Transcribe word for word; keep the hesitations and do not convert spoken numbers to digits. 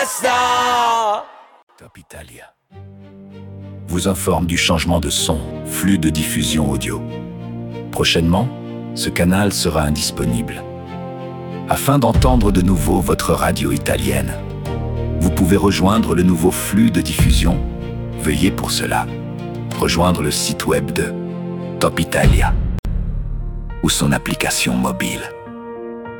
basta. Top Italia vous informe du changement de son, flux de diffusion audio. Prochainement, ce canal sera indisponible. Afin d'entendre de nouveau votre radio italienne, vous pouvez rejoindre le nouveau flux de diffusion. Veuillez pour cela rejoindre le site web de Top Italia ou son application mobile.